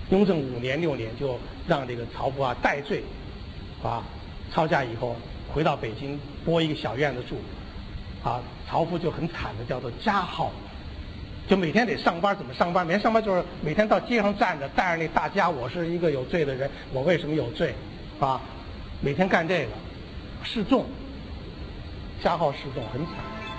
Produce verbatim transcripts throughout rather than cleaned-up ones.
雍正五年六年就让这个曹丕啊戴罪，啊，抄家以后回到北京拨一个小院子住，啊，曹丕就很惨的叫做家号，就每天得上班，怎么上班？每天上班就是每天到街上站着，带着那大家，我是一个有罪的人，我为什么有罪？啊，每天干这个，示众，家号示众，很惨。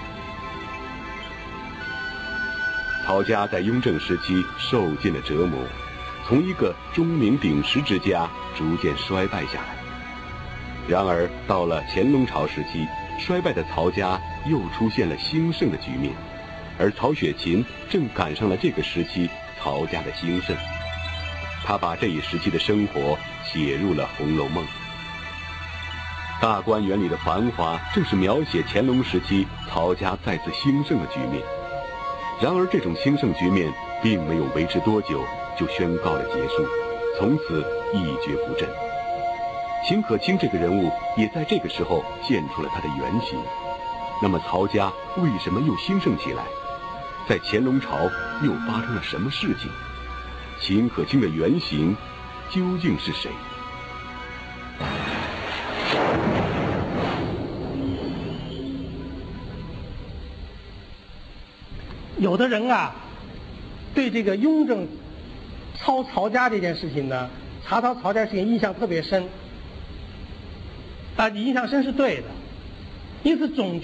曹家在雍正时期受尽了折磨，从一个钟鸣鼎食之家逐渐衰败下来。然而到了乾隆朝时期，衰败的曹家又出现了兴盛的局面，而曹雪芹正赶上了这个时期曹家的兴盛。他把这一时期的生活写入了《红楼梦》。大观园里的繁华正是描写乾隆时期曹家再次兴盛的局面。然而这种兴盛局面并没有维持多久就宣告了结束，从此一蹶不振。秦可卿这个人物也在这个时候现出了他的原型。那么曹家为什么又兴盛起来？在乾隆朝又发生了什么事情？秦可卿的原型究竟是谁？ 有的人啊，对这个雍正抄曹家这件事情呢，查抄曹家事情印象特别深。啊，你印象深是对的，因此总觉